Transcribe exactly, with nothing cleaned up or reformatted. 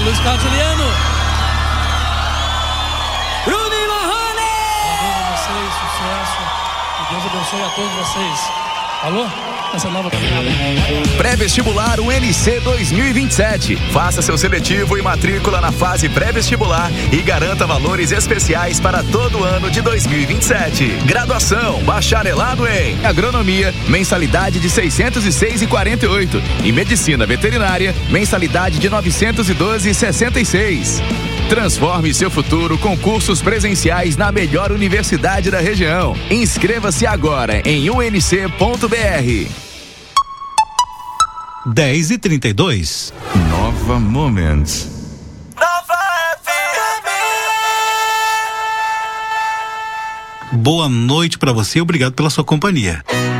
Luiz Carlos Juliano. Bruno e Lohane. Parabéns a vocês, sucesso. Que Deus abençoe a todos vocês. Alô? Essa nova caminhada. Pré-vestibular U N C dois mil e vinte e sete. Faça seu seletivo e matrícula na fase pré-vestibular e garanta valores especiais para todo o ano de dois mil e vinte e sete. Graduação, bacharelado em agronomia, mensalidade de seiscentos e seis reais e quarenta e oito centavos e medicina veterinária, mensalidade de novecentos e doze reais e sessenta e seis centavos. Transforme seu futuro com cursos presenciais na melhor universidade da região. Inscreva-se agora em u n c ponto b r. dez e trinta e dois. Nova Moments. Nova F M. Boa noite pra você, obrigado pela sua companhia.